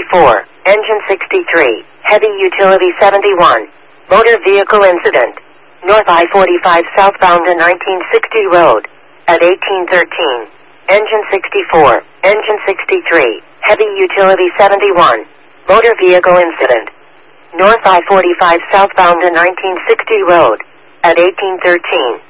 64, engine 63, heavy utility 71, motor vehicle incident, North I-45 southbound to 1960 road, at 1813, engine 64, engine 63, heavy utility 71, motor vehicle incident, North I-45 southbound to 1960 road, at 1813.